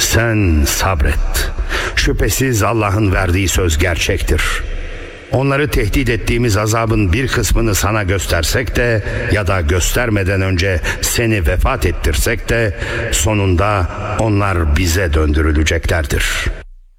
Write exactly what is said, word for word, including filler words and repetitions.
Sen sabret. Şüphesiz Allah'ın verdiği söz gerçektir. Onları tehdit ettiğimiz azabın bir kısmını sana göstersek de ya da göstermeden önce seni vefat ettirsek de sonunda onlar bize döndürüleceklerdir.